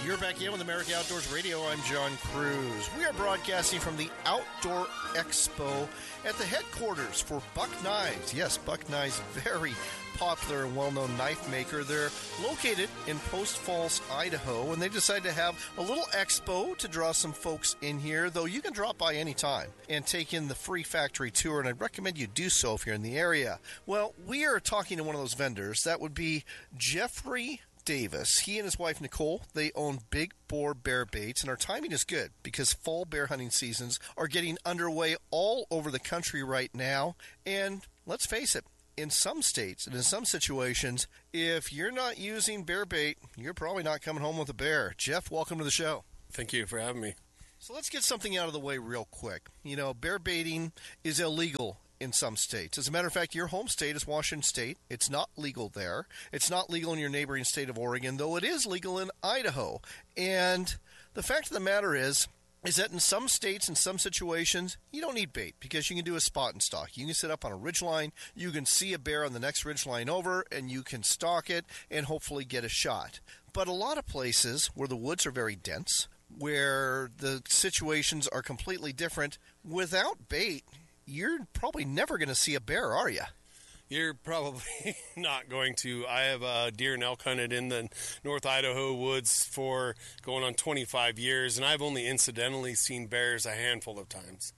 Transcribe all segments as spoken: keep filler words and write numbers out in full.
You're back in with America Outdoors Radio. I'm John Cruz. We are broadcasting from the Outdoor Expo at the headquarters for Buck Knives. Yes, Buck Knives, very popular and well-known knife maker. They're located in Post Falls, Idaho, and they decided to have a little expo to draw some folks in here, though you can drop by any time and take in the free factory tour, and I'd recommend you do so if you're in the area. Well, we are talking to one of those vendors. That would be Jeffrey Davis. He and his wife Nicole, they own Big Boar Bear Baits, and our timing is good because fall bear hunting seasons are getting underway all over the country right now. And let's face it, in some states and in some situations, if you're not using bear bait, you're probably not coming home with a bear. Jeff, welcome to the show. Thank you for having me. So let's get something out of the way real quick. You know, bear baiting is illegal in some states. As a matter of fact, your home state is Washington State. It's not legal there. It's not legal in your neighboring state of Oregon, though it is legal in Idaho. And the fact of the matter is, is that in some states, in some situations, you don't need bait because you can do a spot and stalk. You can sit up on a ridgeline, you can see a bear on the next ridgeline over, and you can stalk it and hopefully get a shot. But a lot of places where the woods are very dense, where the situations are completely different, without bait, you're probably never going to see a bear, are you? You're probably not going to. I have uh, deer and elk hunted in the North Idaho woods for going on twenty-five years, and I've only incidentally seen bears a handful of times.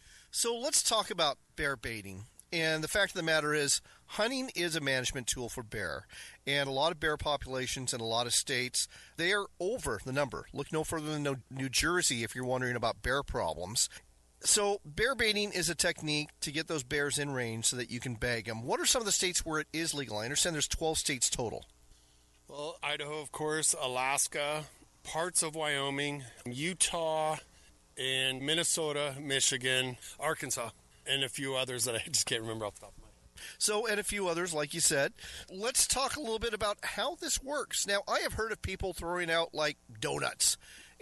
So let's talk about bear baiting. And the fact of the matter is, hunting is a management tool for bear. And a lot of bear populations in a lot of states, they are over the number. Look no further than New Jersey if you're wondering about bear problems. So bear baiting is a technique to get those bears in range so that you can bag them. What are some of the states where it is legal? I understand there's twelve states total. Well, Idaho, of course, Alaska, parts of Wyoming, Utah, and Minnesota, Michigan, Arkansas, and a few others that I just can't remember off the top of my head. So, and a few others, like you said. Let's talk a little bit about how this works. Now, I have heard of people throwing out, like, donuts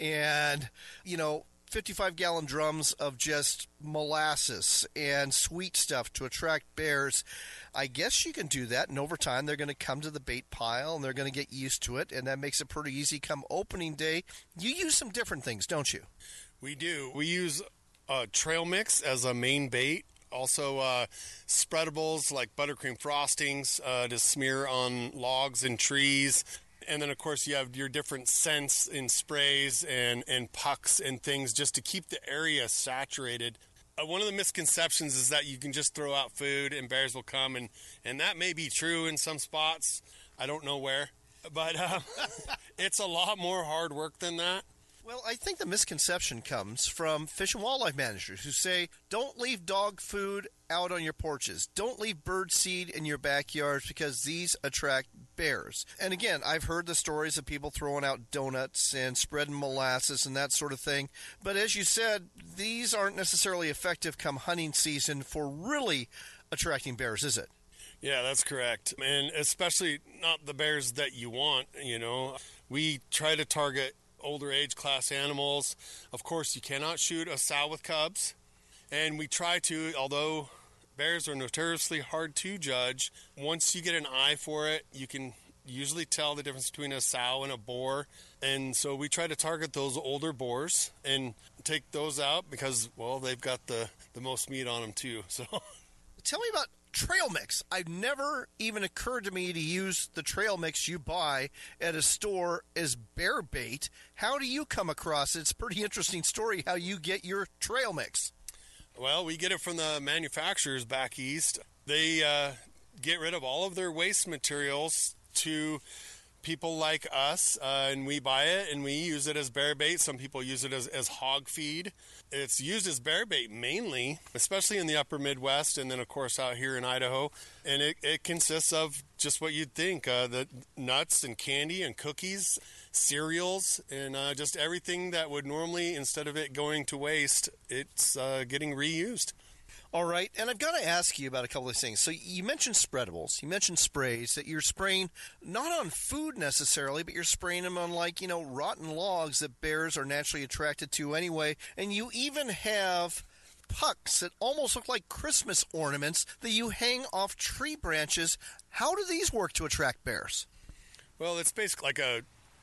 and, you know, fifty-five gallon drums of just molasses and sweet stuff to attract bears. I guess you can do that, and over time they're going to come to the bait pile and they're going to get used to it, and that makes it pretty easy come opening day. You use some different things, don't you? We do. We use uh, trail mix as a main bait. Also uh, spreadables like buttercream frostings uh, to smear on logs and trees. And then, of course, you have your different scents in sprays and, and pucks and things just to keep the area saturated. Uh, one of the misconceptions is that you can just throw out food and bears will come, and, and that may be true in some spots. I don't know where. But uh, it's a lot more hard work than that. Well, I think the misconception comes from fish and wildlife managers who say, don't leave dog food out on your porches. Don't leave bird seed in your backyards because these attract bears. And again, I've heard the stories of people throwing out donuts and spreading molasses and that sort of thing. But as you said, these aren't necessarily effective come hunting season for really attracting bears, is it? Yeah, that's correct. And especially not the bears that you want, you know. We try to target older age class animals. Of course, you cannot shoot a sow with cubs. And we try to, although bears are notoriously hard to judge, once you get an eye for it, you can usually tell the difference between a sow and a boar. And so we try to target those older boars and take those out because, well, they've got the, the most meat on them too. So, tell me about trail mix. I've never even occurred to me to use the trail mix you buy at a store as bear bait. How do you come across it? It's a pretty interesting story how you get your trail mix. Well, we get it from the manufacturers back east. They uh, get rid of all of their waste materials to people like us, uh, and we buy it and we use it as bear bait. Some people use it as, as hog feed. It's used as bear bait mainly, especially in the upper Midwest and then, of course, out here in Idaho. And it, it consists of just what you'd think, uh, the nuts and candy and cookies, cereals, and uh, just everything that would normally, instead of it going to waste, it's uh, getting reused. All right, and I've got to ask you about a couple of things. So you mentioned spreadables, you mentioned sprays that you're spraying not on food necessarily, but you're spraying them on, like, you know, rotten logs that bears are naturally attracted to anyway. And you even have pucks that almost look like Christmas ornaments that you hang off tree branches. How do these work to attract bears? Well, it's basically like a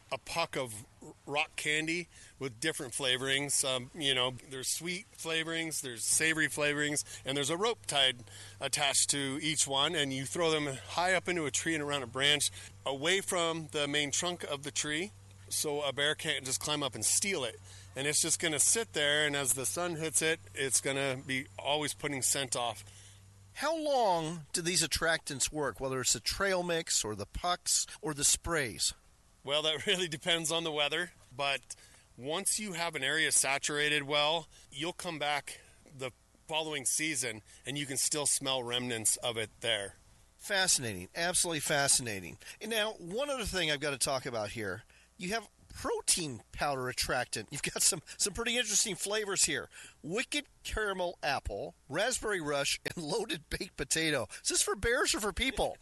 a puck of rock candy with different flavorings. Um, you know, there's sweet flavorings, there's savory flavorings, and there's a rope tied attached to each one, and you throw them high up into a tree and around a branch away from the main trunk of the tree, so a bear can't just climb up and steal it. And it's just going to sit there, and as the sun hits it, it's going to be always putting scent off. How long do these attractants work, whether it's the trail mix or the pucks or the sprays? Well, that really depends on the weather, but once you have an area saturated well, you'll come back the following season and you can still smell remnants of it there. Fascinating. Absolutely fascinating. And now, one other thing I've got to talk about here. You have protein powder attractant. You've got some, some pretty interesting flavors here. Wicked caramel apple, raspberry rush, and loaded baked potato. Is this for bears or for people?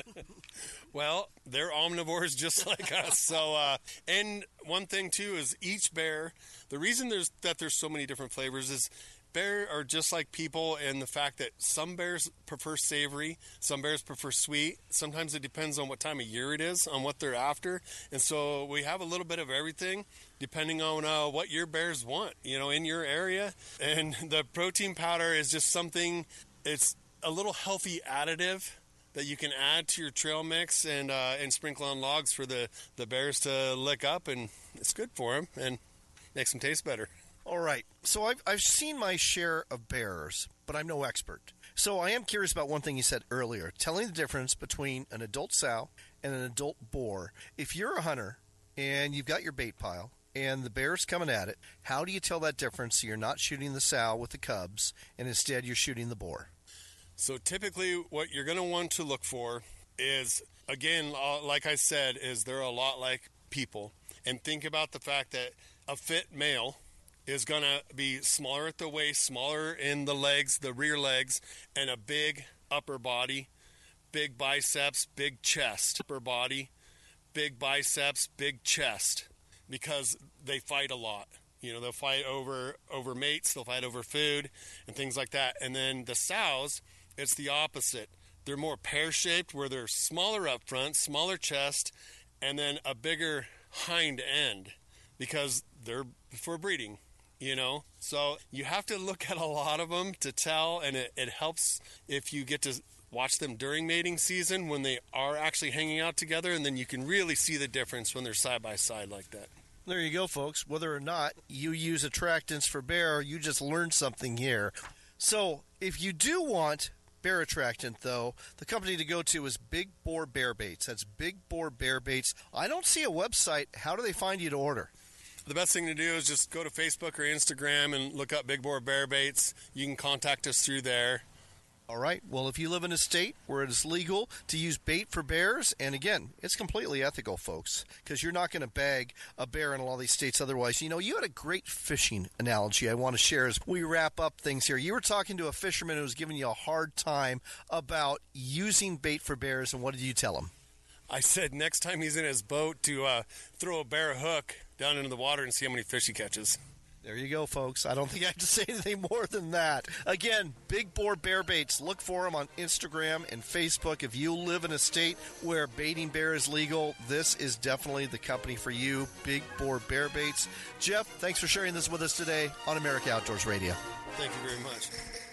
Well, they're omnivores just like us. So, uh, and one thing too is each bear, the reason there's that there's so many different flavors is bears are just like people in the fact that some bears prefer savory, some bears prefer sweet. Sometimes it depends on what time of year it is, on what they're after. And so we have a little bit of everything depending on uh, what your bears want, you know, in your area. And the protein powder is just something, it's a little healthy additive that you can add to your trail mix and uh, and sprinkle on logs for the, the bears to lick up, and it's good for them and makes them taste better. All right. So I've, I've seen my share of bears, but I'm no expert. So I am curious about one thing you said earlier, telling the difference between an adult sow and an adult boar. If you're a hunter and you've got your bait pile and the bear's coming at it, how do you tell that difference so you're not shooting the sow with the cubs and instead you're shooting the boar? So typically what you're going to want to look for is, again, like I said, is they're a lot like people. And think about the fact that a fit male is going to be smaller at the waist, smaller in the legs, the rear legs, and a big upper body, big biceps, big chest. Upper body, big biceps, big chest, because they fight a lot. You know, they'll fight over, over mates, they'll fight over food, and things like that. And then the sows, it's the opposite. They're more pear-shaped, where they're smaller up front, smaller chest, and then a bigger hind end, because they're for breeding, you know. So you have to look at a lot of them to tell, and it, it helps if you get to watch them during mating season when they are actually hanging out together, and then you can really see the difference when they're side by side like that. There you go, folks. Whether or not you use attractants for bear, you just learned something here. So if you do want bear attractant, though, the company to go to is Big Boar Bear Baits. That's Big Boar Bear Baits. I don't see a website. How do they find you to order? The best thing to do is just go to Facebook or Instagram and look up Big Boar Bear Baits. You can contact us through there. All right. Well, if you live in a state where it is legal to use bait for bears, and again, it's completely ethical, folks, because you're not going to bag a bear in a lot of these states otherwise. You know, you had a great fishing analogy I want to share as we wrap up things here. You were talking to a fisherman who was giving you a hard time about using bait for bears, and what did you tell him? I said next time he's in his boat to uh, throw a bear hook down into the water and see how many fish he catches. There you go, folks. I don't think I have to say anything more than that. Again, Big Boar Bear Baits. Look for them on Instagram and Facebook. If you live in a state where baiting bear is legal, this is definitely the company for you, Big Boar Bear Baits. Jeff, thanks for sharing this with us today on America Outdoors Radio. Thank you very much.